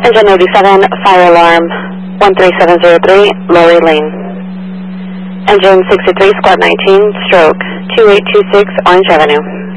Engine 87, fire alarm 13703, Lori Lane. Engine 63, squad 19, stroke 2826, Orange Avenue.